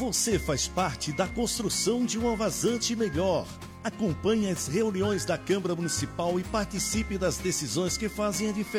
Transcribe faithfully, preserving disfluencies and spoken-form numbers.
Você faz parte da construção de uma Vazante melhor. Acompanhe as reuniões da Câmara Municipal e participe das decisões que fazem a diferença.